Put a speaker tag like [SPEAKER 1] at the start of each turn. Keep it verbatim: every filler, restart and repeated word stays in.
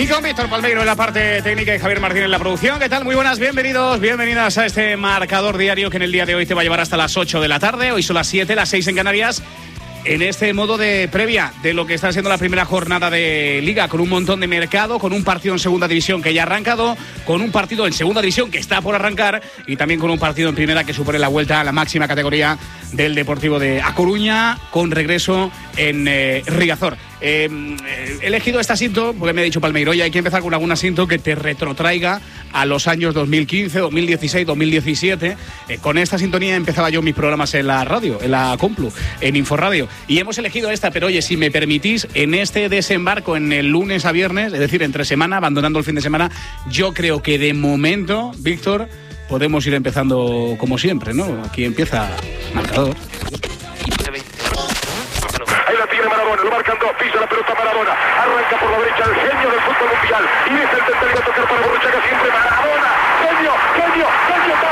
[SPEAKER 1] Y con Víctor Palmeiro en la parte técnica y Javier Martín en la producción. ¿Qué tal? Muy buenas, bienvenidos, bienvenidas a este marcador diario que en el día de hoy te va a llevar hasta las ocho de la tarde. Hoy son las siete, las seis en Canarias. En este modo de previa de lo que está siendo la primera jornada de Liga, con un montón de mercado, con un partido en segunda división que ya ha arrancado, con un partido en segunda división que está por arrancar y también con un partido en primera que supone la vuelta a la máxima categoría del Deportivo de A Coruña, con regreso en eh, Riazor. Eh, he elegido este asinto porque me ha dicho Palmeiro, y hay que empezar con algún asinto que te retrotraiga a los años dos mil quince, dos mil dieciséis, dos mil diecisiete. Eh, con esta sintonía empezaba yo mis programas en la radio, en la Complu, en Inforradio. Y hemos elegido esta, pero oye, si me permitís, en este desembarco en el lunes a viernes, es decir, entre semana, abandonando el fin de semana, yo creo que de momento, Víctor, podemos ir empezando como siempre, ¿no? Aquí empieza Marcador.
[SPEAKER 2] Ahí la tiene Maradona, lo marcan dos, pisa la pelota Maradona, arranca por la derecha el genio del fútbol mundial, y es el tercero a tocar para Borruchaga, siempre Maradona, genio, genio, genio,